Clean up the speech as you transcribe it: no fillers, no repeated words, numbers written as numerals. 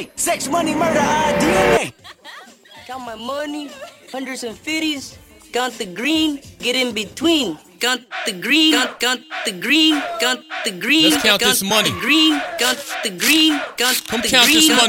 DNA. Sex, money, murder, DNA. Count my money, hundreds and fifties. Count the green, get in between. Count the green, count the green, count the green. Let's count this money. Count the green, count the green, count Come the count green, this money